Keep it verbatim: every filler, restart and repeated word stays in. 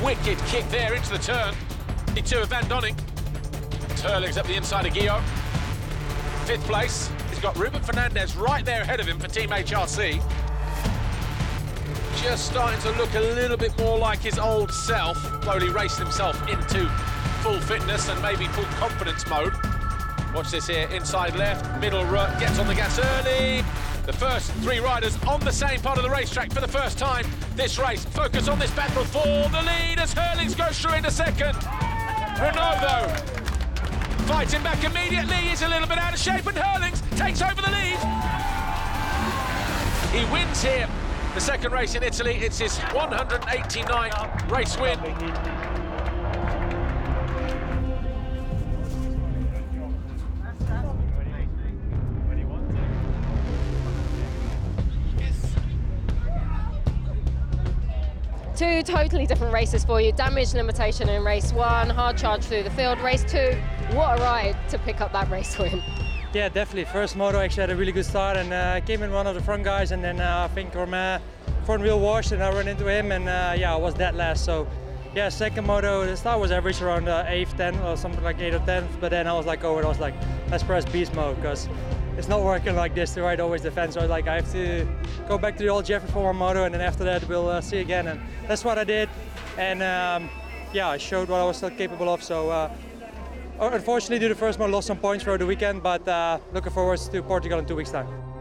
wicked kick there into the turn. Two of Van Donning. Turling's up the inside of Guillaume. Fifth place. He's got Ruben Fernandez right there ahead of him for Team H R C. Just starting to look a little bit more like his old self, slowly racing himself into full fitness and maybe full confidence mode. Watch this here, inside left, middle rut, gets on the gas early. The first three riders on the same part of the racetrack for the first time this race. Focus on this battle for the lead as Herlings goes through into second. Renault, though, fighting back immediately. He's a little bit out of shape, and Herlings takes over the lead. He wins here the second race in Italy. It's his one hundred eighty-ninth race win. Two totally different races for you. Damage limitation in race one, hard charge through the field. Race two, what a ride to pick up that race win. Yeah, definitely. First moto actually had a really good start and uh, came in one of the front guys, and then uh, I think Romain front wheel washed and I ran into him, and uh, yeah, I was dead last. So yeah, second moto, the start was average around uh, eighth, tenth or something like eighth or tenth, but then I was like, oh, and I was like, let's press beast mode, because it's not working like this to ride always defense. So I was like, I have to go back to the old Jeffrey Former moto, and then after that we'll uh, see again. And that's what I did. And um, yeah, I showed what I was still capable of. So uh, unfortunately, due to the first moto, lost some points for the weekend, but uh, looking forward to Portugal in two weeks' time.